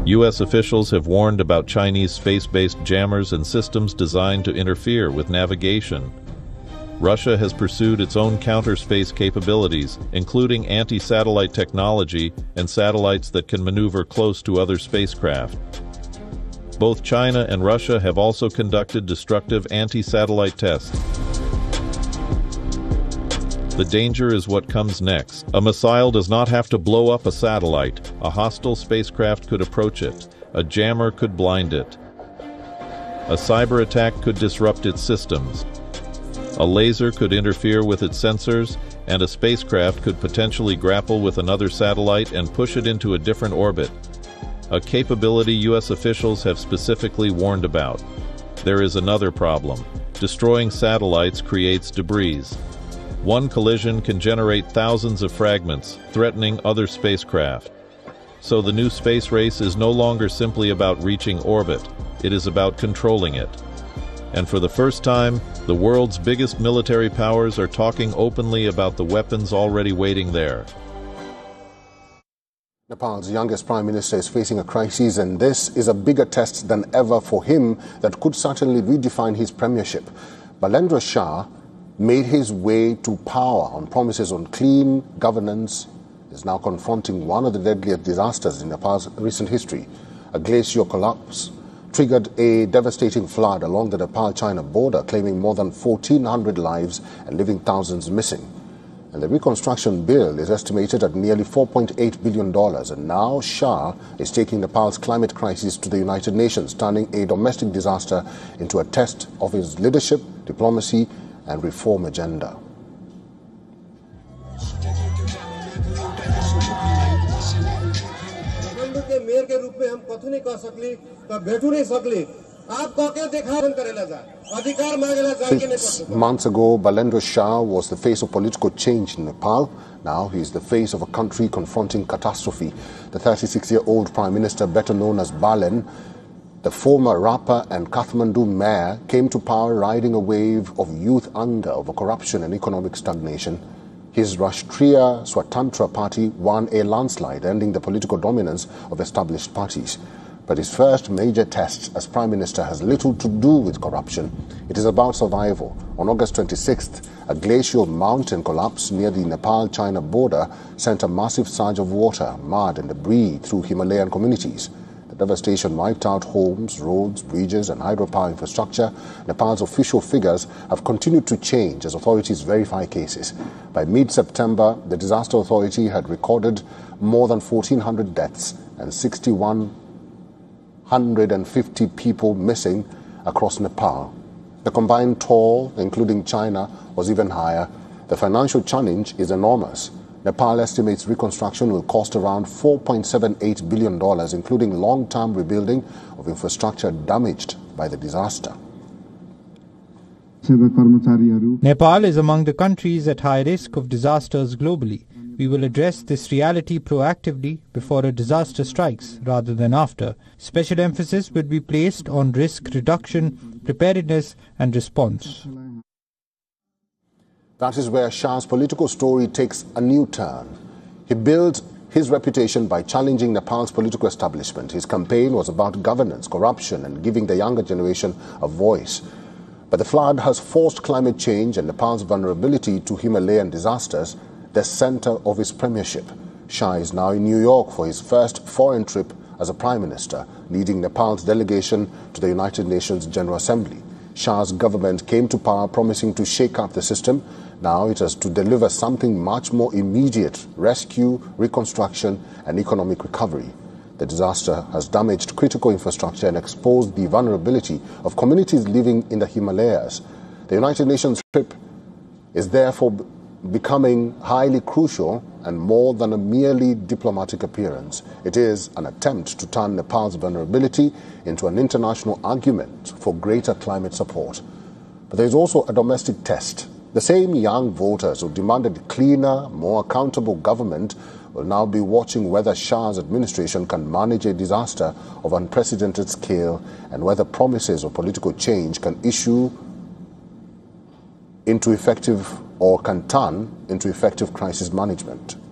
U.S. officials have warned about Chinese space-based jammers and systems designed to interfere with navigation. Russia has pursued its own counter-space capabilities, including anti-satellite technology and satellites that can maneuver close to other spacecraft. Both China and Russia have also conducted destructive anti-satellite tests. The danger is what comes next. A missile does not have to blow up a satellite. A hostile spacecraft could approach it. A jammer could blind it. A cyber attack could disrupt its systems. A laser could interfere with its sensors, and a spacecraft could potentially grapple with another satellite and push it into a different orbit. A capability U.S. officials have specifically warned about. There is another problem. Destroying satellites creates debris. One collision can generate thousands of fragments, threatening other spacecraft. So the new space race is no longer simply about reaching orbit. It is about controlling it. And for the first time, the world's biggest military powers are talking openly about the weapons already waiting there. Nepal's youngest prime minister is facing a crisis, and this is a bigger test than ever for him that could certainly redefine his premiership. Balendra Shah made his way to power on promises on clean governance, is now confronting one of the deadliest disasters in Nepal's recent history. A glacial collapse triggered a devastating flood along the Nepal-China border, claiming more than 1,400 lives and leaving thousands missing. And the reconstruction bill is estimated at nearly $4.8 billion. And now Shah is taking Nepal's climate crisis to the United Nations, turning a domestic disaster into a test of his leadership, diplomacy, and reform agenda. Since months ago, Balendra Shah was the face of political change in Nepal. Now he is the face of a country confronting catastrophe. The 36-year-old prime minister, better known as Balen, the former rapper and Kathmandu mayor, came to power riding a wave of youth anger over corruption and economic stagnation. His Rashtriya Swatantra party won a landslide, ending the political dominance of established parties. But his first major test as prime minister has little to do with corruption. It is about survival. On August 26th, a glacial mountain collapse near the Nepal-China border sent a massive surge of water, mud and debris through Himalayan communities. Devastation wiped out homes, roads, bridges and hydropower infrastructure. Nepal's official figures have continued to change as authorities verify cases. By mid-September, the disaster authority had recorded more than 1,400 deaths and 6,150 people missing across Nepal. The combined toll, including China, was even higher. The financial challenge is enormous. Nepal estimates reconstruction will cost around $4.78 billion, including long-term rebuilding of infrastructure damaged by the disaster. Nepal is among the countries at high risk of disasters globally. We will address this reality proactively before a disaster strikes rather than after. Special emphasis will be placed on risk reduction, preparedness and response. That is where Shah's political story takes a new turn. He built his reputation by challenging Nepal's political establishment. His campaign was about governance, corruption, and giving the younger generation a voice. But the flood has forced climate change and Nepal's vulnerability to Himalayan disasters the center of his premiership. Shah is now in New York for his first foreign trip as a prime minister, leading Nepal's delegation to the United Nations General Assembly. Shah's government came to power promising to shake up the system. Now it has to deliver something much more immediate: rescue, reconstruction and economic recovery. The disaster has damaged critical infrastructure and exposed the vulnerability of communities living in the Himalayas. The United Nations trip is therefore becoming highly crucial and more than a merely diplomatic appearance. It is an attempt to turn Nepal's vulnerability into an international argument for greater climate support. But there is also a domestic test. The same young voters who demanded a cleaner, more accountable government will now be watching whether Shah's administration can manage a disaster of unprecedented scale and whether promises of political change can issue into effective or can turn into effective crisis management.